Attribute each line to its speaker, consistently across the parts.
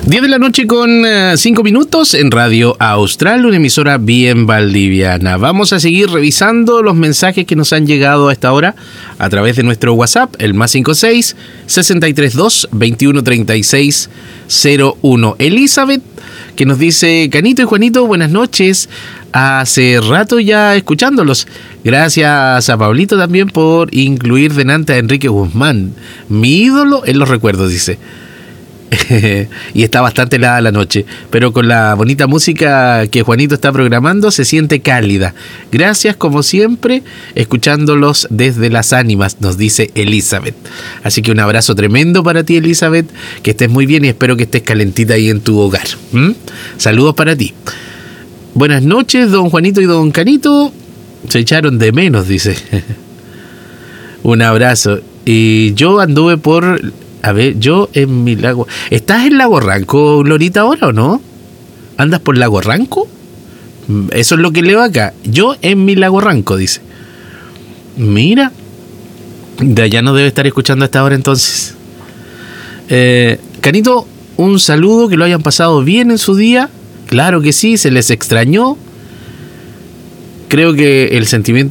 Speaker 1: 10 de la noche con 5 minutos en Radio Austral, una emisora bien valdiviana. Vamos a seguir revisando los mensajes que nos han llegado a esta hora a través de nuestro WhatsApp, el más 56 632 2136 01. Elizabeth, que nos dice: Canito y Juanito, buenas noches. Hace rato ya escuchándolos. Gracias a Pablito también por incluir delante a Enrique Guzmán, mi ídolo en los recuerdos, dice. Y está bastante helada la noche, pero con la bonita música que Juanito está programando se siente cálida. Gracias como siempre, escuchándolos desde las ánimas, nos dice Elizabeth. Así que un abrazo tremendo para ti, Elizabeth, que estés muy bien y espero que estés calentita ahí en tu hogar. Saludos para ti. Buenas noches, don Juanito y don Canito. Se echaron de menos, dice. Un abrazo. Y yo anduve por... A ver, yo en mi lago... ¿Estás en Lago Ranco, Glorita, ahora o no? ¿Andas por Lago Ranco? Eso es lo que leo acá. Yo en mi Lago Ranco, dice. Mira. De allá no debe estar escuchando a esta hora entonces. Canito, un saludo, que lo hayan pasado bien en su día. Claro que sí, se les extrañó. Creo que es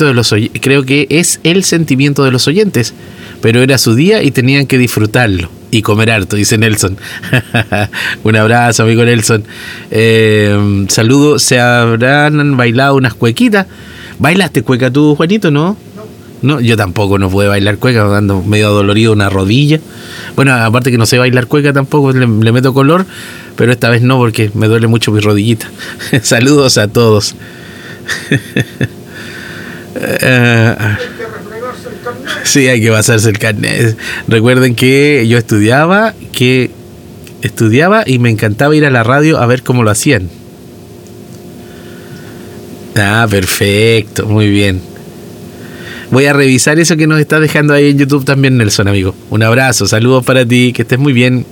Speaker 1: el sentimiento de los oyentes. Pero era su día y tenían que disfrutarlo y comer harto, dice Nelson. Un abrazo, amigo Nelson. Saludos. ¿Se habrán bailado unas cuequitas? ¿Bailaste cueca tú, Juanito, no? No, yo tampoco no puedo bailar cueca, ando medio dolorido una rodilla. Bueno, aparte que no sé bailar cueca tampoco, le meto color, pero esta vez no porque me duele mucho mi rodillita. Saludos a todos. Sí, hay que pasarse el carnet. Recuerden que yo estudiaba y me encantaba ir a la radio a ver cómo lo hacían. Ah, perfecto, muy bien. Voy a revisar eso que nos está dejando ahí en YouTube también, Nelson, amigo. Un abrazo, saludos para ti, que estés muy bien.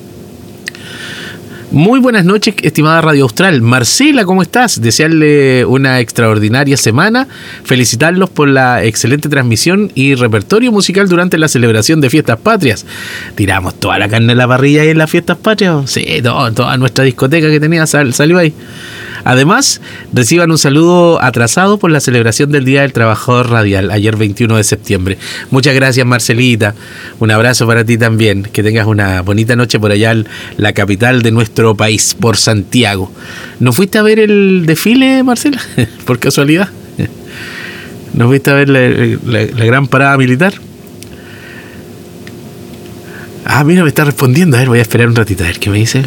Speaker 1: Muy buenas noches, estimada Radio Austral. Marcela, ¿cómo estás? Desearle una extraordinaria semana, felicitarlos por la excelente transmisión y repertorio musical durante la celebración de Fiestas Patrias. Tiramos toda la carne de la parrilla ahí en las Fiestas Patrias. Sí, toda nuestra discoteca que tenía salió ahí. Además, reciban un saludo atrasado por la celebración del Día del Trabajador Radial, ayer 21 de septiembre. Muchas gracias, Marcelita. Un abrazo para ti también. Que tengas una bonita noche por allá en la capital de nuestro país, por Santiago. ¿No fuiste a ver el desfile, Marcela? Por casualidad. ¿No fuiste a ver la gran parada militar? Ah, mira, me está respondiendo. A ver, voy a esperar un ratito a ver qué me dice.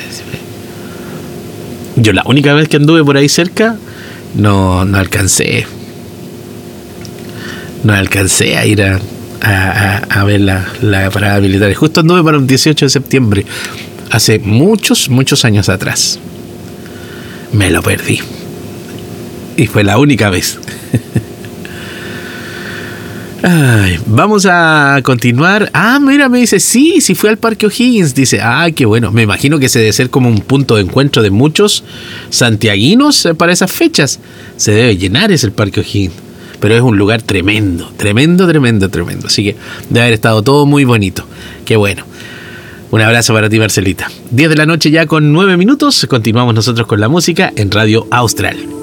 Speaker 1: Yo la única vez que anduve por ahí cerca no alcancé a ir a ver la parada militar. Justo anduve para un 18 de septiembre hace muchos años atrás. Me lo perdí y fue la única vez. Ay, vamos a continuar. Ah, mira, me dice, sí fui al Parque O'Higgins. Dice, qué bueno. Me imagino que se debe ser como un punto de encuentro de muchos santiaguinos para esas fechas. Se debe llenar ese Parque O'Higgins. Pero es un lugar tremendo. Así que debe haber estado todo muy bonito. Qué bueno. Un abrazo para ti, Marcelita. 10 de la noche ya con 9 minutos. Continuamos nosotros con la música en Radio Austral.